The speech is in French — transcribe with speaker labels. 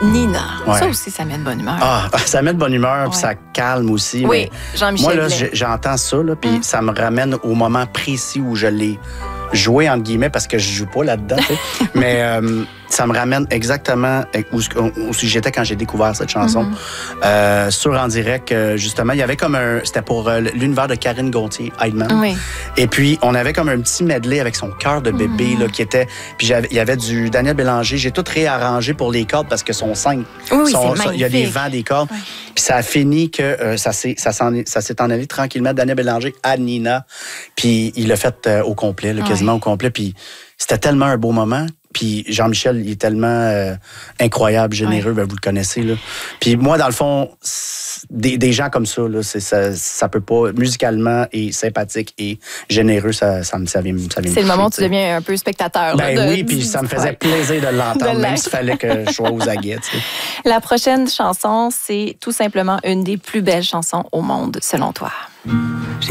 Speaker 1: Nina.
Speaker 2: Ouais.
Speaker 1: Ça aussi, ça met de bonne humeur.
Speaker 2: Ah, ça met de bonne humeur, puis ça calme aussi.
Speaker 1: Oui,
Speaker 2: mais
Speaker 1: Jean-Michel
Speaker 2: moi, là,
Speaker 1: Blais.
Speaker 2: j'entends ça, là, puis ça me ramène au moment précis où je l'ai joué, entre guillemets, parce que je joue pas là-dedans, tu sais. Mais ça me ramène exactement où j'étais quand j'ai découvert cette chanson. Sur En Direct, justement, il y avait comme c'était pour l'univers de Karine Gauthier-Heidman.
Speaker 1: Oui.
Speaker 2: Et puis, on avait comme un petit medley avec son cœur de bébé, là, qui était... Puis, il y avait du Daniel Bélanger. J'ai tout réarrangé pour les cordes parce que son 5.
Speaker 1: Oui, c'est magnifique.
Speaker 2: Il y a des vents, des cordes.
Speaker 1: Oui.
Speaker 2: Puis, ça a fini que ça s'est en allé tranquillement de Daniel Bélanger à Nina. Puis, il l'a fait au complet, là, quasiment au complet. Puis, c'était tellement un beau moment. Puis Jean-Michel, il est tellement incroyable, généreux, vous le connaissez. Là. Puis moi, dans le fond, des gens comme ça, là, ça peut pas, musicalement et sympathique et généreux, ça vient
Speaker 1: C'est le moment où tu deviens un peu spectateur.
Speaker 2: Ben oui, puis ça me faisait plaisir de l'entendre, même s'il fallait que je sois aux aguets. Tu sais.
Speaker 1: La prochaine chanson, c'est tout simplement une des plus belles chansons au monde, selon toi.